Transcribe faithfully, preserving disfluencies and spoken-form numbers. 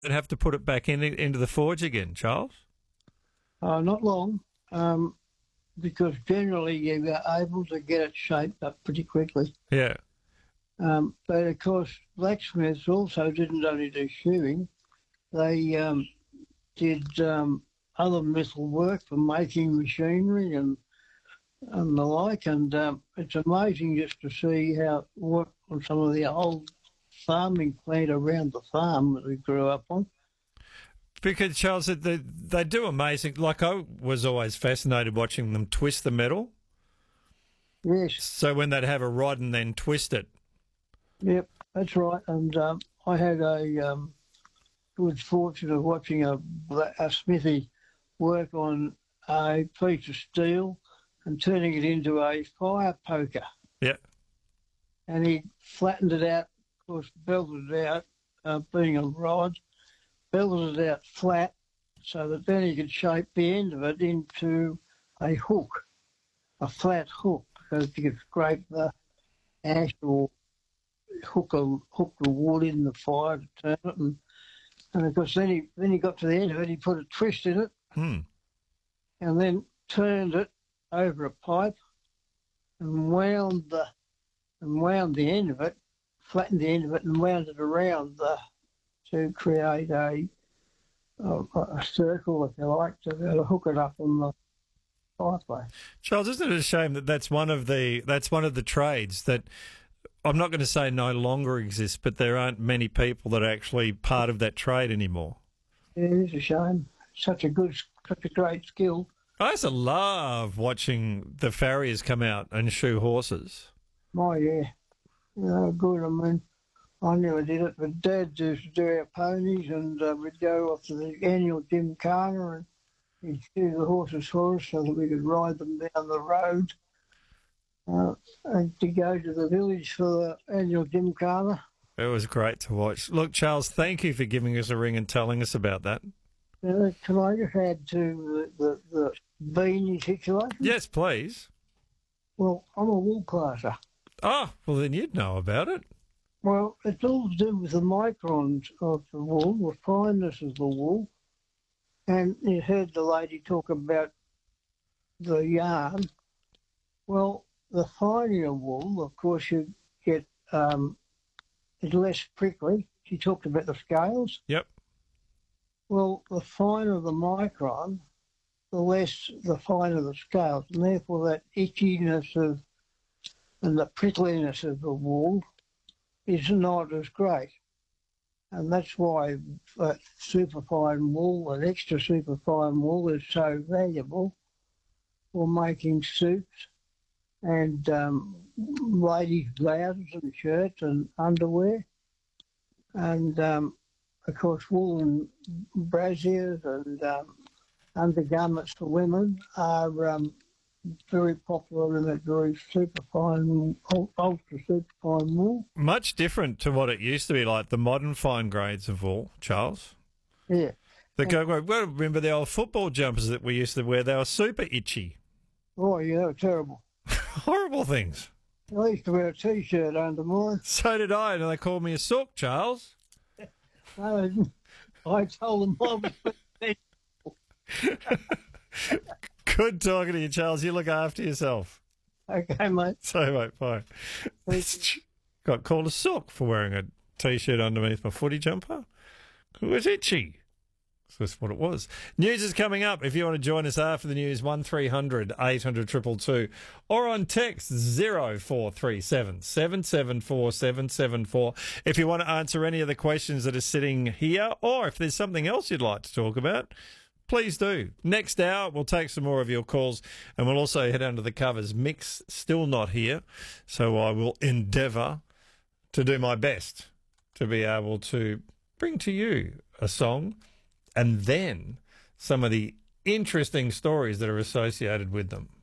They'd have to put it back in into the forge again, Charles. Uh, not long, um, because generally you are able to get it shaped up pretty quickly. Yeah. Um, but of course, blacksmiths also didn't only do shoeing; they um, did um, other metal work for making machinery and and the like. And um, it's amazing just to see how what on some of the old farming plant around the farm that we grew up on. Because, Charles, they, they do amazing. Like, I was always fascinated watching them twist the metal. Yes. So when they'd have a rod and then twist it. Yep, that's right. And um, I had a um, good fortune of watching a, a smithy work on a piece of steel and turning it into a fire poker. Yeah. And he flattened it out, of course, belted it out, uh, being a rod, belted it out flat so that then he could shape the end of it into a hook, a flat hook, because you could scrape the ash or hook a hook the wood in the fire to turn it, and, and of course then he then he got to the end of it. He put a twist in it, Hmm. and then turned it over a pipe, and wound the and wound the end of it, flattened the end of it, and wound it around the to create a a, a circle, if you like, to be able to hook it up on the fireplace. Charles, isn't it a shame that that's one of the that's one of the trades that I'm not going to say no longer exists, but there aren't many people that are actually part of that trade anymore. Yeah, it is a shame. Such a good, such a great skill. I used to love watching the farriers come out and shoe horses. My, yeah. You know, good. I mean, I never did it, but Dad used to do our ponies, and uh, we'd go off to the annual gymkhana, and he'd shoe the horses for us so that we could ride them down the road. Uh, and to go to the village for the annual gymkhana. It was great to watch. Look, Charles, thank you for giving us a ring and telling us about that. Uh, can I just add to the, the, the beanie situation? Yes, please. Well, I'm a wool classer. Oh, well, then you'd know about it. Well, it's all to do with the microns of the wool, the fineness of the wool. And you heard the lady talk about the yarn. Well, the finer wool, of course, you get um, is less prickly. She talked about the scales. Yep. Well, the finer the micron, the less the finer the scales, and therefore that itchiness of and the prickliness of the wool is not as great. And that's why uh, superfine wool and extra superfine wool is so valuable for making suits and um, ladies' blouses and shirts and underwear. And, um, of course, woolen brassieres and um, undergarments for women are um, very popular in that very superfine, ultra superfine wool. Much different to what it used to be like, the modern fine grades of wool, Charles. Yeah. The go, well, remember the old football jumpers that we used to wear? They were super itchy. Oh, yeah, they were terrible. Horrible things. I used to wear a T-shirt under mine. So did I, and they called me a sook, Charles. I, I told them I was Good talking to you, Charles. You look after yourself. okay, mate. So, mate, bye. Got called a sook for wearing a T-shirt underneath my footy jumper. It was itchy. So that's what it was. News is coming up. If you want to join us after the news, one three hundred eight hundred two two two, or on text zero four three seven seven seven four seven seven four. If you want to answer any of the questions that are sitting here, or if there's something else you'd like to talk about, please do. Next hour, we'll take some more of your calls, and we'll also head under the covers. Mick's still not here, so I will endeavour to do my best to be able to bring to you a song and then some of the interesting stories that are associated with them.